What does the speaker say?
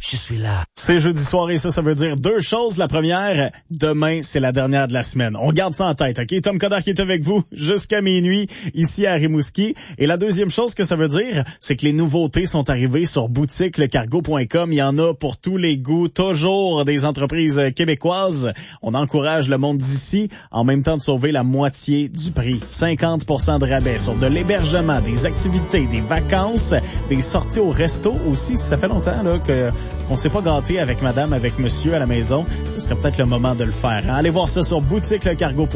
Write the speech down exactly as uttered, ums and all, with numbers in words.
je suis là. C'est jeudi soir et ça, ça veut dire deux choses. La première, demain, c'est la dernière de la semaine. On garde ça en tête, OK? Tom Coderre qui est avec vous jusqu'à minuit ici à Rimouski. Et la deuxième chose que ça veut dire, c'est que les nouveautés sont arrivées sur boutique le cargo point com. Il y en a pour tous les goûts, toujours des entreprises québécoises. On encourage le monde d'ici en même temps de sauver la moitié du prix. cinquante pour cent de rabais sur de l'hébergement, des activités, des vacances, des sorties au resto aussi. Si ça fait longtemps là que on s'est pas gâté avec madame, avec monsieur à la maison, ce serait peut-être le moment de le faire. Hein? Allez voir ça sur boutique le cargo point com.